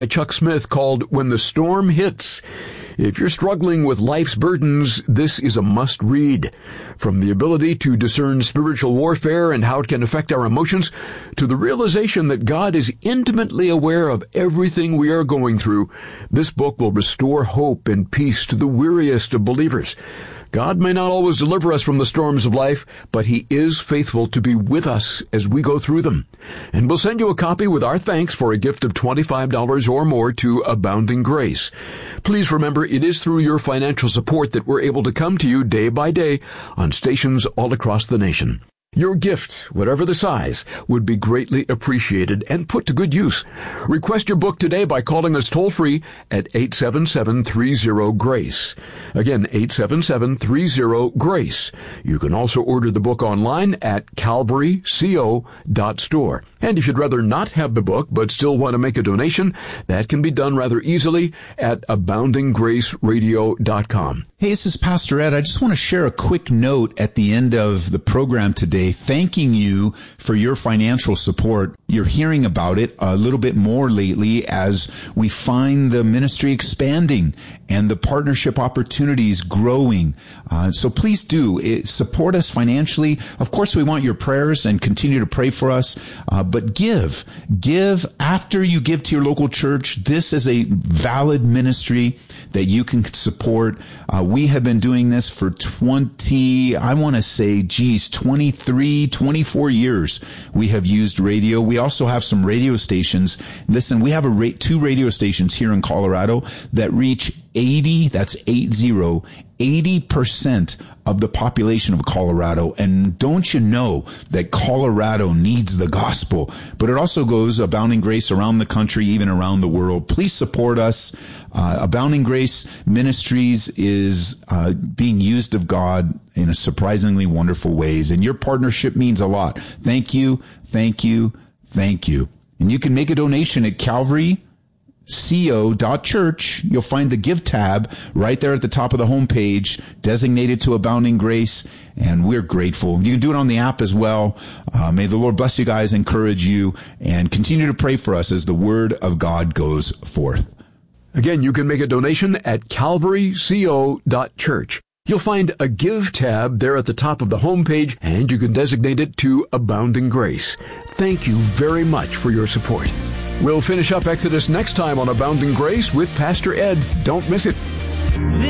Chuck Smith called When the Storm Hits. If you're struggling with life's burdens, this is a must-read. From the ability to discern spiritual warfare and how it can affect our emotions, to the realization that God is intimately aware of everything we are going through, this book will restore hope and peace to the weariest of believers. God may not always deliver us from the storms of life, but He is faithful to be with us as we go through them. And we'll send you a copy with our thanks for a gift of $25 or more to Abounding Grace. Please remember, it is through your financial support that we're able to come to you day by day on stations all across the nation. Your gift, whatever the size, would be greatly appreciated and put to good use. Request your book today by calling us toll-free at 877-30-GRACE. Again, 877-30-GRACE. You can also order the book online at calvaryco.store. And if you'd rather not have the book but still want to make a donation, that can be done rather easily at aboundinggraceradio.com. Hey, this is Pastor Ed. I just want to share a quick note at the end of the program today, thanking you for your financial support. You're hearing about it a little bit more lately as we find the ministry expanding and the partnership opportunities growing. So please do support us financially. Of course, we want your prayers and continue to pray for us. But give after you give to your local church. This is a valid ministry that you can support. We have been doing this for 23, 24 years. We have used radio. We also have some radio stations. Listen, we have two radio stations here in Colorado that reach 80% of the population of Colorado. And don't you know that Colorado needs the gospel? But it also goes Abounding Grace around the country, even around the world. Please support us. Abounding Grace Ministries is being used of God in a surprisingly wonderful ways. And your partnership means a lot. Thank you, thank you, thank you. And you can make a donation at calvaryco.church. You'll find the Give tab right there at the top of the homepage, designated to Abounding Grace, and we're grateful. You can do it on the app as well. May the Lord bless you guys, encourage you, and continue to pray for us as the Word of God goes forth. Again, you can make a donation at calvaryco.church. You'll find a Give tab there at the top of the homepage, and you can designate it to Abounding Grace. Thank you very much for your support. We'll finish up Exodus next time on Abounding Grace with Pastor Ed. Don't miss it.